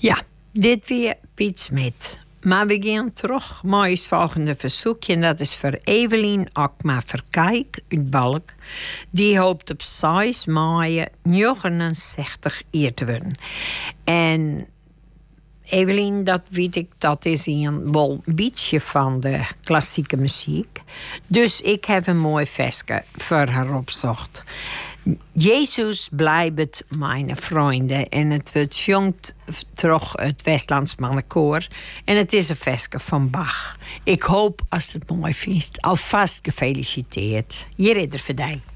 Ja, dit weer Piet Smit. Maar we gaan terug naar het volgende verzoekje. En dat is voor Evelien Akma Verkijk uit Balk. Die hoopt op 6 mei 69 jaar te worden. En Evelien, dat weet ik, dat is een wel beetje van de klassieke muziek. Dus ik heb een mooi versje voor haar opzocht. Jezus blijft mijn vrienden. En het wordt zongt terug het Westlands Mannenkoor. En het is een versje van Bach. Ik hoop als het mooi vindt. Alvast gefeliciteerd. Hier is er voor jou.